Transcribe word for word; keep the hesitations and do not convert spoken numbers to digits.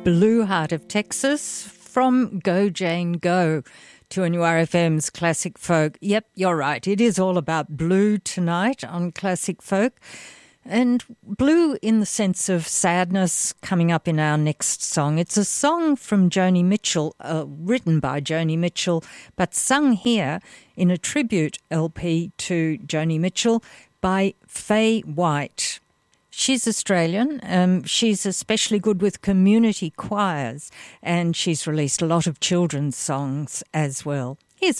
Blue Heart of Texas from Go Jane Go to N U R F M's Classic Folk. Yep, you're right. It is all about blue tonight on Classic Folk. And blue in the sense of sadness coming up in our next song. It's a song from Joni Mitchell, uh, written by Joni Mitchell, but sung here in a tribute L P to Joni Mitchell by Faye White. She's Australian. Um, she's especially good with community choirs, and she's released a lot of children's songs as well.